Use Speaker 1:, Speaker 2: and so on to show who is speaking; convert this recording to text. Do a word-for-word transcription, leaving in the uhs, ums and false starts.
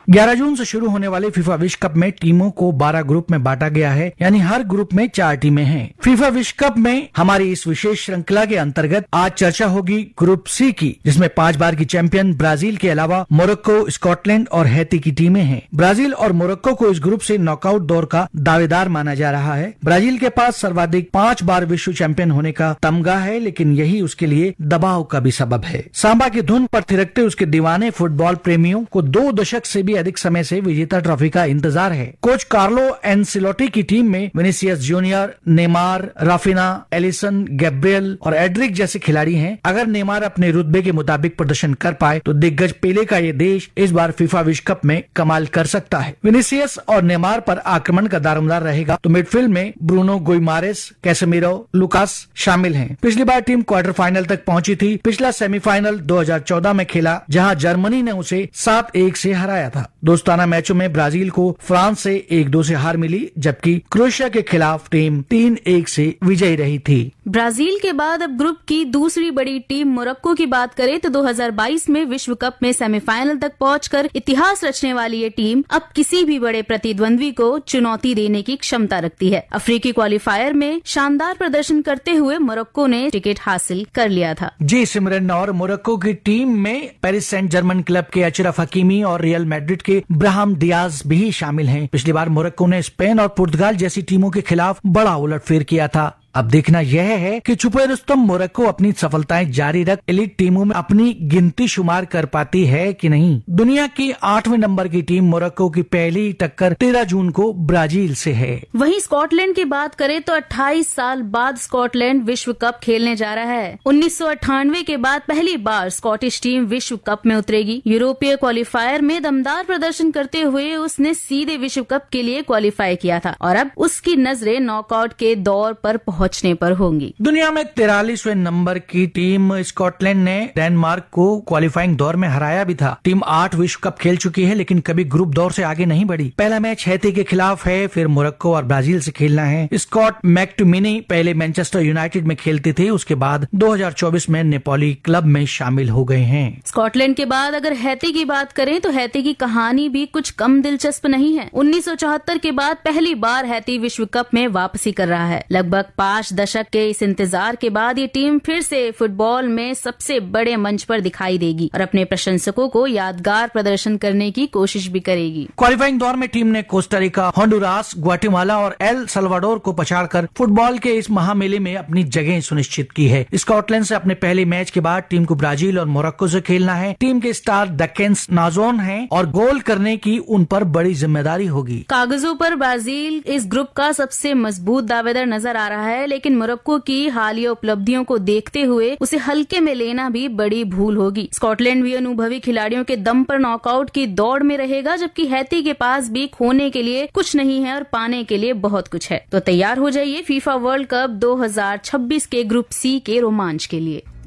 Speaker 1: ग्यारह जून से शुरू होने वाले फीफा विश्व कप में टीमों को बारह ग्रुप में बांटा गया है, यानी हर ग्रुप में चार टीमें हैं। फीफा विश्व कप में हमारी इस विशेष श्रृंखला के अंतर्गत आज चर्चा होगी ग्रुप सी की, जिसमें पांच बार की चैंपियन ब्राजील के अलावा मोरक्को, स्कॉटलैंड और हैती की टीमें हैं। ब्राजील और मोरक्को को इस ग्रुप से नॉकआउट दौर का दावेदार माना जा रहा है। ब्राजील के पास सर्वाधिक पांच बार विश्व चैंपियन होने का तमगा है, लेकिन यही उसके लिए दबाव का भी सबब है। सांबा की धुन पर थिरकते उसके दीवाने फुटबॉल प्रेमियों को दो दशक से भी अधिक समय से विजेता ट्रॉफी का इंतजार है। कोच कार्लो एंसिलोटी की टीम में Vinicius junior, Neymar, Raphinha, Allison, Gabriel और एड्रिक जैसे खिलाड़ी हैं। अगर नेमार अपने रुतबे के मुताबिक प्रदर्शन कर पाए तो दिग्गज पेले का ये देश इस बार फीफा विश्व कप में कमाल कर सकता है। विनीसियस और नेमार पर आक्रमण का दारोमदार रहेगा तो मिडफील्ड में ब्रूनो गुइमारेस, कैसेमिरो, लुकास शामिल हैं। पिछली बार टीम क्वार्टर फाइनल तक पहुंची थी। पिछला सेमीफाइनल दो हज़ार चौदह में खेला, जहां जर्मनी ने उसे सात एक से हराया था। दोस्ताना मैचों में ब्राजील को फ्रांस से एक दो से हार मिली, जबकि क्रोएशिया के खिलाफ टीम तीन एक से विजयी रही थी।
Speaker 2: ब्राजील के बाद अब ग्रुप की दूसरी बड़ी टीम मोरक्को की बात करें तो दो हज़ार बाईस में विश्व कप में सेमीफाइनल तक पहुंचकर इतिहास रचने वाली ये टीम अब किसी भी बड़े प्रतिद्वंद्वी को चुनौती देने की क्षमता रखती है। अफ्रीकी क्वालिफायर में शानदार प्रदर्शन करते हुए मोरक्को ने टिकट हासिल कर लिया था।
Speaker 1: जी सिमरन, और मोरक्को की टीम में पेरिस सेंट जर्मन क्लब के अशरफ हकीमी और रियल मैड्रिड के ब्राहिम डियाज भी शामिल हैं। पिछली बार मोरक्को ने स्पेन और पुर्तगाल जैसी टीमों के खिलाफ बड़ा उलटफेर किया था। अब देखना यह है कि छुपे रुस्तम मोरक्को अपनी सफलताएं जारी रख एलीट टीमों में अपनी गिनती शुमार कर पाती है कि नहीं। दुनिया की आठवें नंबर की टीम मोरक्को की पहली टक्कर तेरह जून को ब्राजील से है।
Speaker 2: वहीं स्कॉटलैंड की बात करें तो अट्ठाईस साल बाद स्कॉटलैंड विश्व कप खेलने जा रहा है। उन्नीस सौ अट्ठानवे के बाद पहली बार स्कॉटिश टीम विश्व कप में उतरेगी। यूरोपीय क्वालिफायर में दमदार प्रदर्शन करते हुए उसने सीधे विश्व कप के लिए क्वालिफाई किया था और अब उसकी नजरें नॉकआउट के दौर पर पहुंचने पर होंगी।
Speaker 1: दुनिया में तिरालीसवें नंबर की टीम स्कॉटलैंड ने डेनमार्क को क्वालिफाइंग दौर में हराया भी था। टीम आठ विश्व कप खेल चुकी है, लेकिन कभी ग्रुप दौर से आगे नहीं बढ़ी। पहला मैच हैती के खिलाफ है, फिर मोरक्को और ब्राजील से खेलना है। स्कॉट मैकटोमिनी पहले मैनचेस्टर यूनाइटेड में खेलते थे, उसके बाद दो हज़ार चौबीस में नेपोली क्लब में शामिल हो गए हैं।
Speaker 2: स्कॉटलैंड के बाद अगर हैती की बात करें तो हैती की कहानी भी कुछ कम दिलचस्प नहीं है। उन्नीस सौ चौहत्तर के बाद पहली बार हैती विश्व कप में वापसी कर रहा है। लगभग पांच दशक के इस इंतजार के बाद ये टीम फिर से फुटबॉल में सबसे बड़े मंच पर दिखाई देगी और अपने प्रशंसकों को यादगार प्रदर्शन करने की कोशिश भी करेगी।
Speaker 1: क्वालिफाइंग दौर में टीम ने कोस्टारिका, होंडुरास, ग्वाटेमाला और एल सल्वाडोर को पछाड़कर फुटबॉल के इस महामेले में अपनी जगह सुनिश्चित की है। स्कॉटलैंड से अपने पहले मैच के बाद टीम को ब्राजील और मोरक्को से खेलना है। टीम के स्टार डकेंस नाजोन हैं और गोल करने की उन पर बड़ी जिम्मेदारी होगी।
Speaker 2: कागजों पर ब्राजील इस ग्रुप का सबसे मजबूत दावेदार नजर आ रहा है, लेकिन मोरक्को की हालिया उपलब्धियों को देखते हुए उसे हल्के में लेना भी बड़ी भूल होगी। स्कॉटलैंड भी अनुभवी खिलाड़ियों के दम पर नॉकआउट की दौड़ में रहेगा, जबकि हैती के पास भी खोने के लिए कुछ नहीं है और पाने के लिए बहुत कुछ है। तो तैयार हो जाइए फीफा वर्ल्ड कप दो हज़ार छब्बीस के ग्रुप सी के रोमांच के लिए।